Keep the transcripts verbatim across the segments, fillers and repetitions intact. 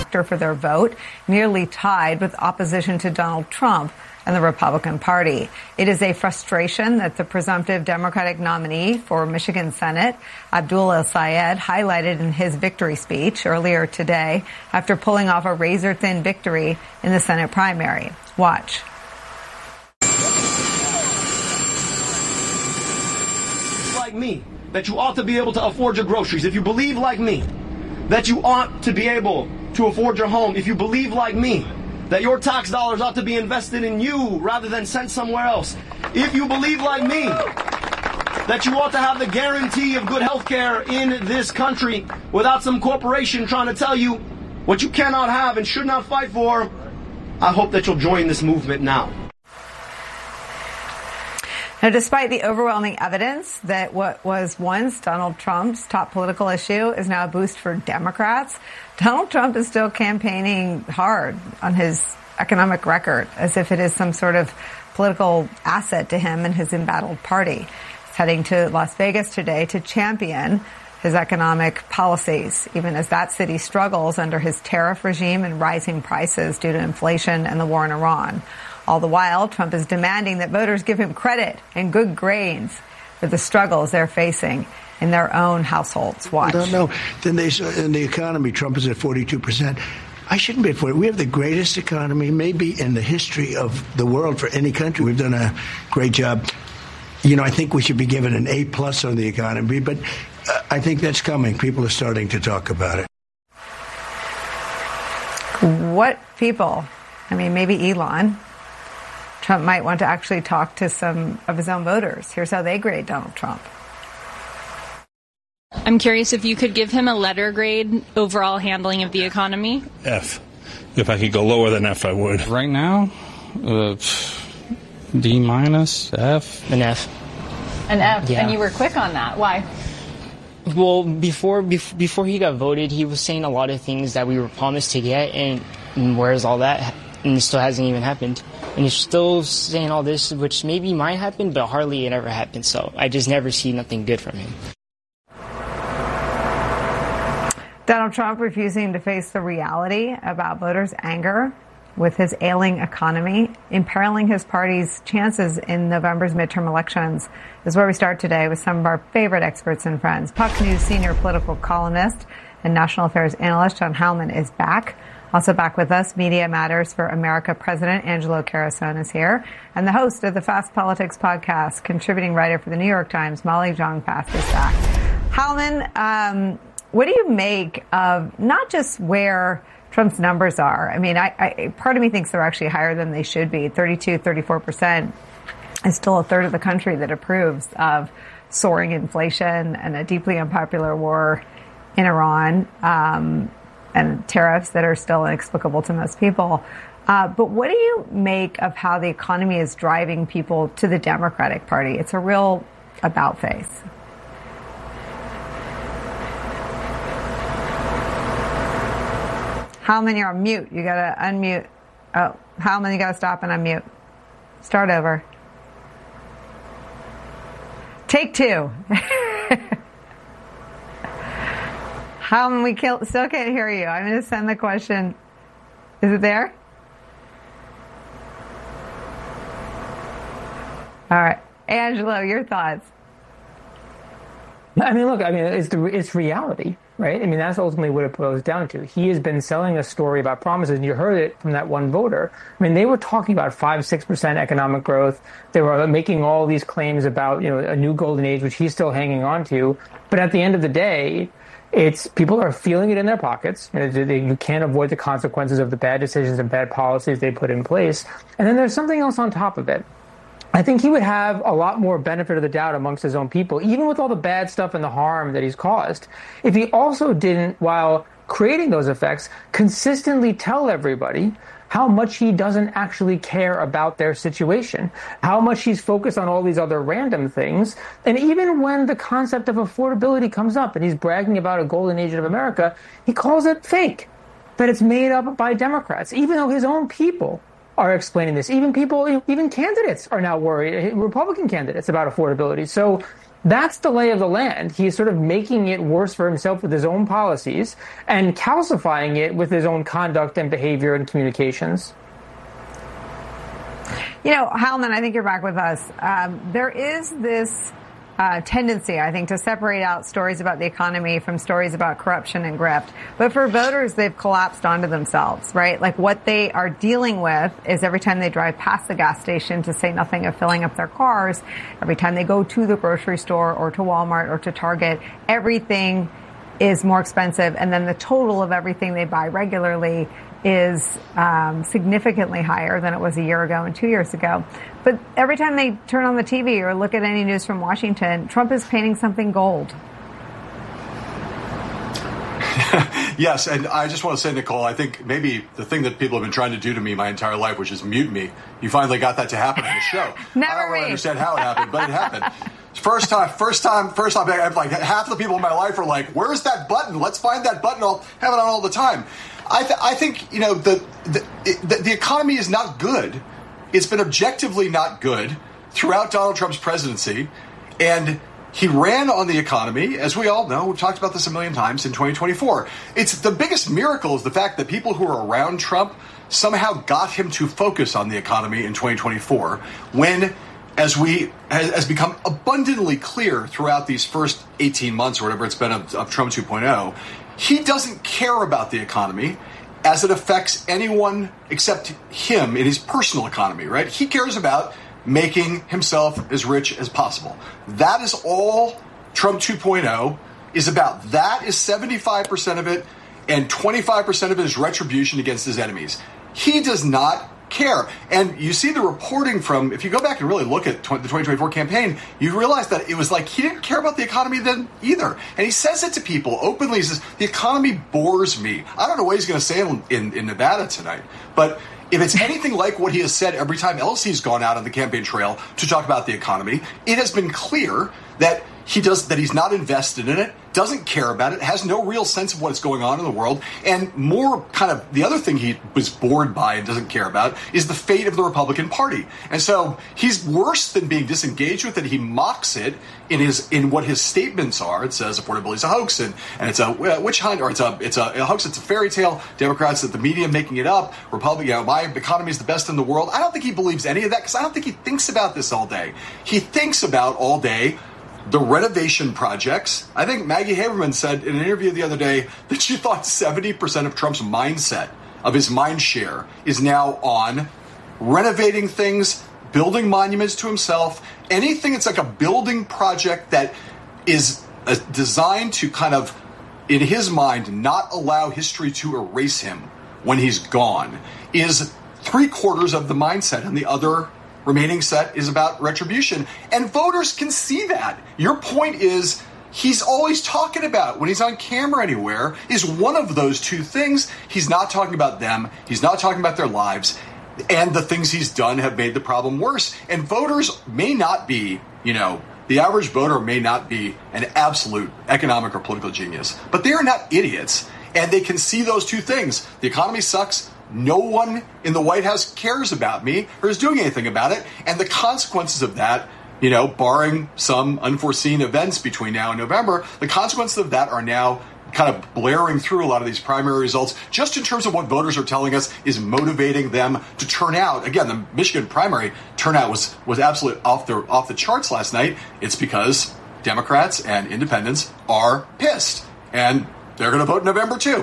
factor for their vote, nearly tied with opposition to Donald Trump and the Republican Party. It is a frustration that the presumptive Democratic nominee for Michigan Senate, Abdul El-Sayed, highlighted in his victory speech earlier today after pulling off a razor-thin victory in the Senate primary. Watch. Like me, that you ought to be able to afford your groceries. If you believe like me, that you ought to be able to afford your home. If you believe like me, that your tax dollars ought to be invested in you rather than sent somewhere else. If you believe like me, that you ought to have the guarantee of good health care in this country without some corporation trying to tell you what you cannot have and should not fight for, I hope that you'll join this movement now. Now, despite the overwhelming evidence that what was once Donald Trump's top political issue is now a boost for Democrats, Donald Trump is still campaigning hard on his economic record as if it is some sort of political asset to him and his embattled party. He's heading to Las Vegas today to champion his economic policies, even as that city struggles under his tariff regime and rising prices due to inflation and the war in Iran. All the while, Trump is demanding that voters give him credit and good grades for the struggles they're facing in their own households. Watch. I don't know. Then they, in the economy, Trump is at forty-two percent. I shouldn't be at forty. We have the greatest economy maybe in the history of the world for any country. We've done a great job. You know, I think we should be given an A plus on the economy, but uh, I think that's coming. People are starting to talk about it. What people? I mean, maybe Elon. Trump might want to actually talk to some of his own voters. Here's how they grade Donald Trump. I'm curious if you could give him a letter grade overall handling of the economy. F. If I could go lower than F, I would. Right now, uh, D minus, F. An F. An F. Yeah. And you were quick on that. Why? Well, before before he got voted, he was saying a lot of things that we were promised to get, and, and where's all that? And it still hasn't even happened. And he's still saying all this, which maybe might happen, but hardly it ever happens. So I just never see nothing good from him. Donald Trump refusing to face the reality about voters' anger with his ailing economy, imperiling his party's chances in November's midterm elections, is where we start today with some of our favorite experts and friends. Puck News senior political columnist and national affairs analyst John Heilemann is back. Also back with us, Media Matters for America President Angelo Carusone is here. And the host of the Fast Politics podcast, contributing writer for the New York Times, Molly Jong-Fast is back. Heilemann, um, what do you make of not just where Trump's numbers are? I mean, I, I, part of me thinks they're actually higher than they should be. thirty-two, thirty-four percent is still a third of the country that approves of soaring inflation and a deeply unpopular war in Iran. Um, and tariffs that are still inexplicable to most people. Uh, but what do you make of how the economy is driving people to the Democratic Party? It's a real about face. Heilemann, you're on mute. You gotta unmute. Oh, Heilemann, you gotta stop and unmute. Start over. Take two. Heilemann, we still can't hear you. I'm going to send the question. Is it there? All right. Angelo, your thoughts. I mean, look, I mean, it's the, it's reality, right? I mean, that's ultimately what it boils down to. He has been selling a story about promises, and you heard it from that one voter. I mean, they were talking about five, six percent economic growth. They were making all these claims about, you know, a new golden age, which he's still hanging on to. But at the end of the day, it's people are feeling it in their pockets. You know, you can't avoid the consequences of the bad decisions and bad policies they put in place. And then there's something else on top of it. I think he would have a lot more benefit of the doubt amongst his own people, even with all the bad stuff and the harm that he's caused, if he also didn't, while creating those effects, consistently tell everybody how much he doesn't actually care about their situation, how much he's focused on all these other random things. And even when the concept of affordability comes up and he's bragging about a golden age of America, he calls it fake, that it's made up by Democrats, even though his own people are explaining this. Even people, even candidates are now worried, Republican candidates, about affordability. So That's the lay of the land. He's sort of making it worse for himself with his own policies and calcifying it with his own conduct and behavior and communications. You know, Haldane, I think you're back with us. Um, there is this uh, tendency, I think, to separate out stories about the economy from stories about corruption and grift. But for voters, they've collapsed onto themselves, right? Like what they are dealing with is every time they drive past the gas station, to say nothing of filling up their cars, every time they go to the grocery store or to Walmart or to Target, everything is more expensive. And then the total of everything they buy regularly is um, significantly higher than it was a year ago and two years ago. But every time they turn on the T V or look at any news from Washington, Trump is painting something gold. Yes, and I just want to say, Nicole, I think maybe the thing that people have been trying to do to me my entire life, which is mute me, you finally got that to happen in the show. Never I don't really me. understand how it happened, but it happened. First time, first time, first time, I've like half the people in my life are like, where's that button? Let's find that button. I'll have it on all the time. I, th- I think, you know, the the, the the economy is not good. It's been objectively not good throughout Donald Trump's presidency. And he ran on the economy, as we all know. We've talked about this a million times, in twenty twenty-four. It's the biggest miracle is the fact that people who are around Trump somehow got him to focus on the economy in twenty twenty-four when, as we has, has become abundantly clear throughout these first eighteen months or whatever it's been of, of Trump two point oh, he doesn't care about the economy as it affects anyone except him in his personal economy, right? He cares about making himself as rich as possible. That is all Trump two point oh is about. That is seventy-five percent of it, and twenty-five percent of it is retribution against his enemies. He does not care. And you see the reporting from, if you go back and really look at the twenty twenty-four campaign, you realize that it was like he didn't care about the economy then either. And he says it to people openly. He says, the economy bores me. I don't know what he's going to say in, in, in Nevada tonight, but if it's anything like what he has said every time else he's gone out on the campaign trail to talk about the economy, it has been clear that he does that he's not invested in it, doesn't care about it, has no real sense of what's going on in the world, and more kind of the other thing he was bored by and doesn't care about is the fate of the Republican Party. And so he's worse than being disengaged with it. He mocks it in his in what his statements are. It says affordability is a hoax and, and it's a witch hunt, or it's a it's a, a hoax. It's a fairy tale. Democrats, that the media making it up. Republican, you know, my economy is the best in the world. I don't think he believes any of that because I don't think he thinks about this all day. He thinks about all day the renovation projects. I think Maggie Haberman said in an interview the other day that she thought seventy percent of Trump's mindset, of his mind share, is now on renovating things, building monuments to himself, anything that's like a building project that is uh, designed to kind of, in his mind, not allow history to erase him when he's gone, is three quarters of the mindset, and the other remaining set is about retribution. And voters can see that. Your point is, he's always talking about, when he's on camera anywhere, is one of those two things. He's not talking about them. He's not talking about their lives. And the things he's done have made the problem worse. And voters may not be, you know, the average voter may not be an absolute economic or political genius, but they are not idiots. And they can see those two things. The economy sucks. No one in the White House cares about me or is doing anything about it. And the consequences of that, you know, barring some unforeseen events between now and November, the consequences of that are now kind of blaring through a lot of these primary results, just in terms of what voters are telling us is motivating them to turn out. Again, the Michigan primary turnout was, was absolutely off the, off the charts last night. It's because Democrats and independents are pissed. And they're going to vote in November, too.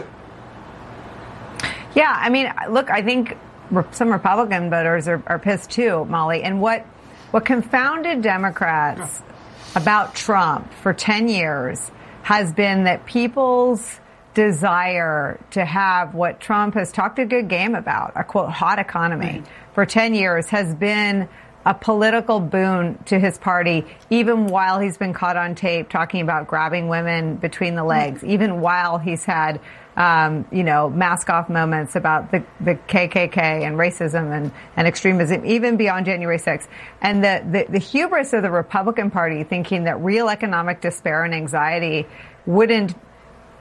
Yeah, I mean, look, I think some Republican voters are, are pissed too, Molly. And what what confounded Democrats about Trump for ten years has been that people's desire to have what Trump has talked a good game about, a quote, hot economy, for ten years has been a political boon to his party, even while he's been caught on tape talking about grabbing women between the legs, even while he's had Um, you know, mask-off moments about the, the K K K and racism and, and extremism, even beyond January sixth. And the, the, the hubris of the Republican Party thinking that real economic despair and anxiety wouldn't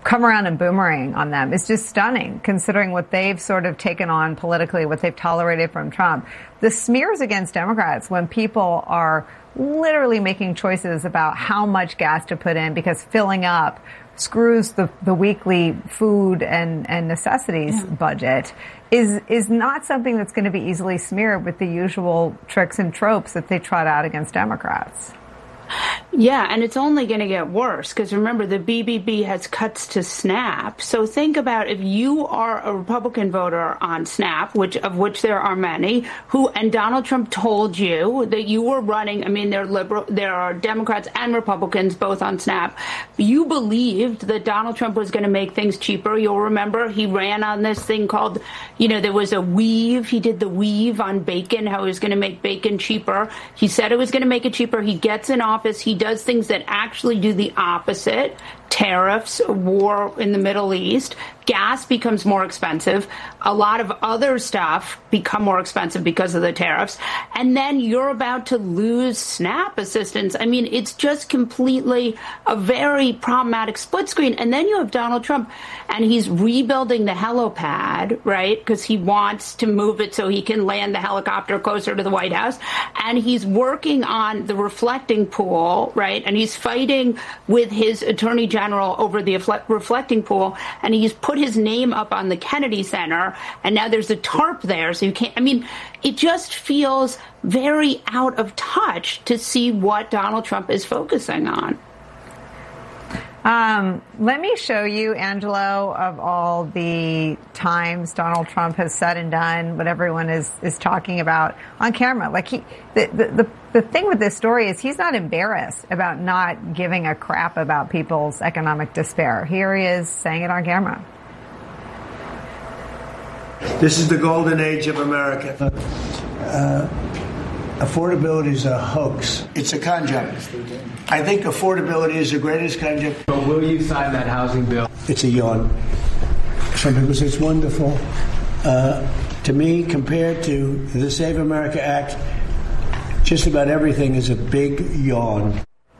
come around and boomerang on them is just stunning, considering what they've sort of taken on politically, what they've tolerated from Trump. The smears against Democrats when people are literally making choices about how much gas to put in because filling up screws the, the weekly food and, and necessities yeah. budget is is not something that's going to be easily smeared with the usual tricks and tropes that they trot out against Democrats. Yeah, and it's only going to get worse because remember, the B B B has cuts to SNAP. So think about if you are a Republican voter on SNAP, which of which there are many, who and Donald Trump told you that you were running. I mean, there liberal, there are Democrats and Republicans both on SNAP. You believed that Donald Trump was going to make things cheaper. You'll remember he ran on this thing called, you know, there was a weave. He did the weave on bacon, how he was going to make bacon cheaper. He said it was going to make it cheaper. He gets in office. He does things that actually do the opposite. Tariffs, war in the Middle East, gas becomes more expensive. A lot of other stuff become more expensive because of the tariffs. And then you're about to lose SNAP assistance. I mean, it's just completely a very problematic split screen. And then you have Donald Trump, and he's rebuilding the helipad, right? Because he wants to move it so he can land the helicopter closer to the White House. And he's working on the reflecting pool, right? And he's fighting with his attorney general over the reflecting pool, and he's put his name up on the Kennedy Center, and now there's a tarp there, so you can't, I mean, it just feels very out of touch to see what Donald Trump is focusing on. Um, let me show you, Angelo, of all the times Donald Trump has said and done what everyone is, is talking about on camera. Like he, the, the, the, the thing with this story is he's not embarrassed about not giving a crap about people's economic despair. Here he is saying it on camera. This is the golden age of America. Uh, affordability is a hoax. It's a con job. I think affordability is the greatest con job. But will you sign that housing bill? It's a yawn. Some people say it's wonderful. Uh, to me, compared to the Save America Act, just about everything is a big yawn.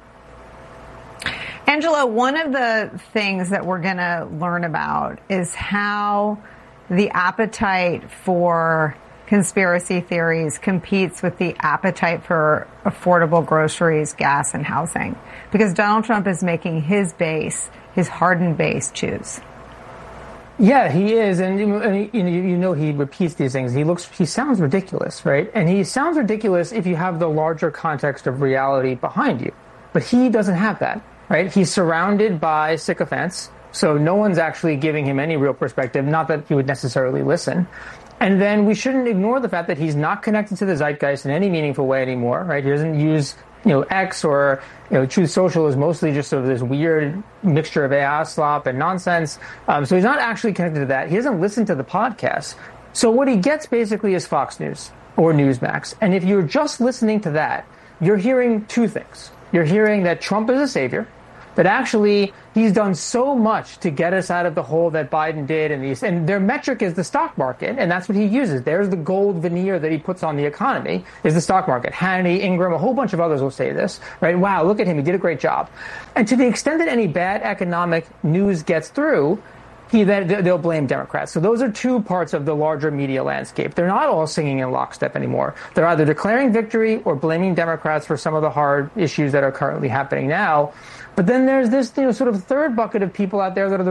Angela, one of the things that we're going to learn about is how the appetite for conspiracy theories competes with the appetite for affordable groceries, gas, and housing. Because Donald Trump is making his base, his hardened base, choose. Yeah, he is, and you, you know he repeats these things. He looks, he sounds ridiculous, right? And he sounds ridiculous if you have the larger context of reality behind you. But he doesn't have that, right? He's surrounded by sycophants, so no one's actually giving him any real perspective, not that he would necessarily listen. And then we shouldn't ignore the fact that he's not connected to the zeitgeist in any meaningful way anymore, right? He doesn't use, you know, X or, you know, Truth Social is mostly just sort of this weird mixture of A I slop and nonsense. Um, so he's not actually connected to that. He doesn't listen to the podcast. So what he gets basically is Fox News or Newsmax. And if you're just listening to that, you're hearing two things. You're hearing that Trump is a savior, that actually he's done so much to get us out of the hole that Biden did, and these, and their metric is the stock market, and that's what he uses. There's the gold veneer that he puts on the economy, is the stock market. Hannity, Ingram, a whole bunch of others will say this, right? Wow, look at him, he did a great job. And to the extent that any bad economic news gets through, he then they'll blame Democrats. So those are two parts of the larger media landscape. They're not all singing in lockstep anymore. They're either declaring victory or blaming Democrats for some of the hard issues that are currently happening now. But then there's this, you know, sort of third bucket of people out there that are the